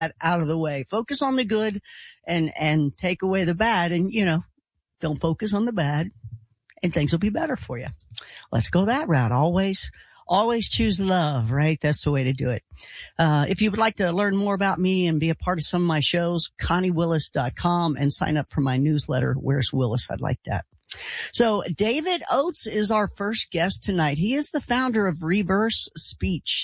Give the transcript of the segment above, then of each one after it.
out of the way. Focus on the good and take away the bad, and, don't focus on the bad, and things will be better for you. Let's go that route. Always choose love, right? That's the way to do it. If you would like to learn more about me and be a part of some of my shows, ConnieWillis.com, and sign up for my newsletter, Where's Willis? I'd like that. So David Oates is our first guest tonight. He is the founder of Reverse Speech.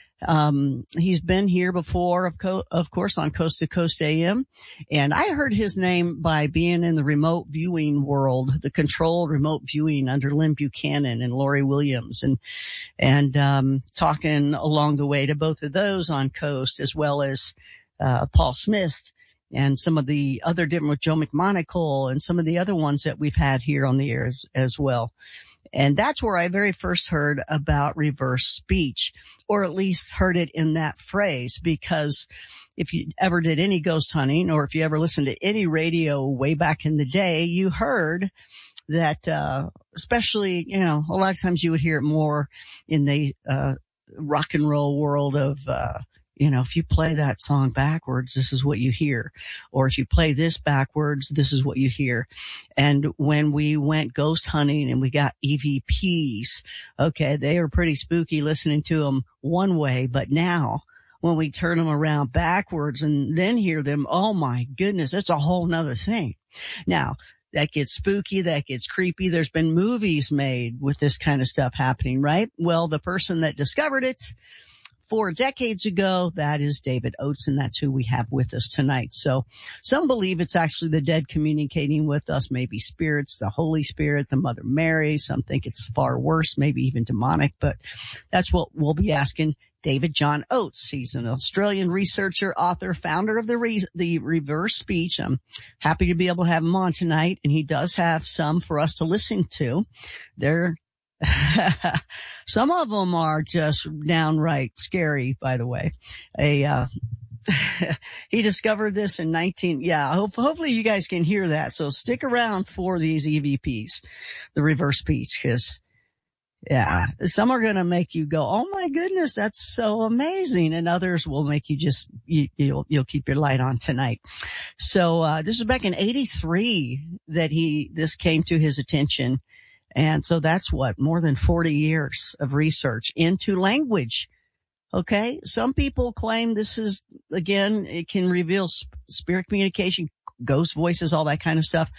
He's been here before, of course, on Coast to Coast AM. And I heard his name by being in the remote viewing world, the controlled remote viewing under Lynn Buchanan and Lori Williams, and talking along the way to both of those on Coast, as well as, Paul Smith and some of the other different with Joe McMonagle and some of the other ones that we've had here on the air as well. And that's where I very first heard about reverse speech, or at least heard it in that phrase, because if you ever did any ghost hunting, or if you ever listened to any radio way back in the day, you heard that, especially, a lot of times you would hear it more in the, rock and roll world of, if you play that song backwards, this is what you hear. Or if you play this backwards, this is what you hear. And when we went ghost hunting and we got EVPs, okay, they were pretty spooky listening to them one way. But now when we turn them around backwards and then hear them, oh my goodness, it's a whole nother thing. Now, that gets spooky, that gets creepy. There's been movies made with this kind of stuff happening, right? Well, the person that discovered it 4 decades ago, that is David Oates, and that's who we have with us tonight. So some believe it's actually the dead communicating with us, maybe spirits, the Holy Spirit, the Mother Mary. Some think it's far worse, maybe even demonic, but that's what we'll be asking David John Oates. He's an Australian researcher, author, founder of the Reverse Speech. I'm happy to be able to have him on tonight, and he does have some for us to listen to. Some of them are just downright scary, by the way. He discovered this in hopefully you guys can hear that. So stick around for these EVPs, the reverse speech, because some are going to make you go, oh my goodness, that's so amazing. And others will make you just, you'll keep your light on tonight. So, this was back in 83 that this came to his attention. And so that's more than 40 years of research into language. Okay. Some people claim this is, again, it can reveal spirit communication, ghost voices, all that kind of stuff.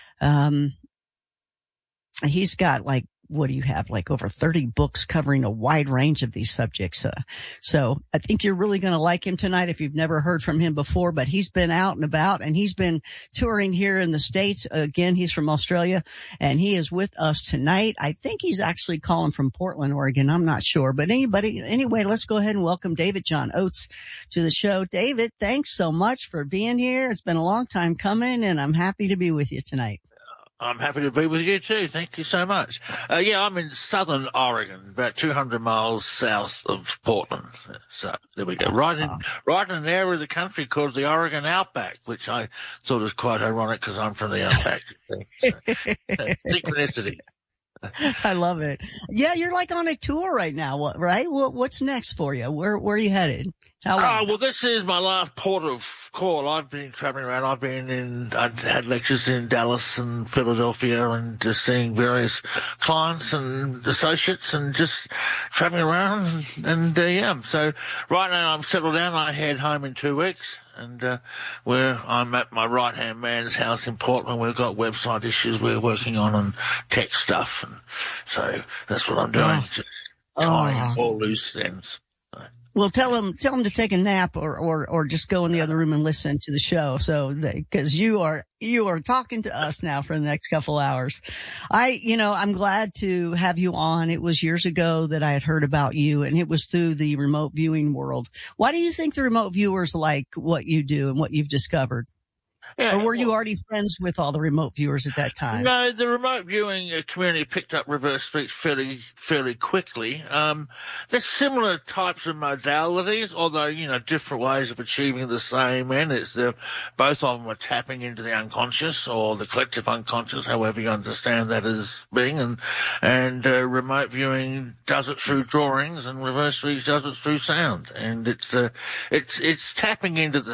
He's got what do you have? Over 30 books covering a wide range of these subjects. So I think you're really going to like him tonight if you've never heard from him before, but he's been out and about and he's been touring here in the States. Again, he's from Australia and he is with us tonight. I think he's actually calling from Portland, Oregon. I'm not sure, but anyway, let's go ahead and welcome David John Oates to the show. David, thanks so much for being here. It's been a long time coming and I'm happy to be with you tonight. I'm happy to be with you too. Thank you so much. I'm in southern Oregon, about 200 miles south of Portland. So there we go. Right in an area of the country called the Oregon Outback, which I thought was quite ironic because I'm from the Outback. Synchronicity. I love it. Yeah, you're on a tour right now, right? What's next for you? Where are you headed? Well, this is my last port of call. I've been traveling around. I've had lectures in Dallas and Philadelphia and just seeing various clients and associates and just traveling around. And so right now I'm settled down. I head home in 2 weeks. And where I'm at my right-hand man's house in Portland, we've got website issues we're working on and tech stuff. And so that's what I'm doing, just tying all loose ends. Well, tell him to take a nap or just go in the other room and listen to the show. So, cause you are talking to us now for the next couple hours. I'm glad to have you on. It was years ago that I had heard about you and it was through the remote viewing world. Why do you think the remote viewers like what you do and what you've discovered? Yeah, Or were you already friends with all the remote viewers at that time? No, the remote viewing community picked up reverse speech fairly quickly. There's similar types of modalities, although, different ways of achieving the same end. It's both of them are tapping into the unconscious or the collective unconscious, however you understand that as being, and remote viewing does it through drawings and reverse speech does it through sound. And it's tapping into the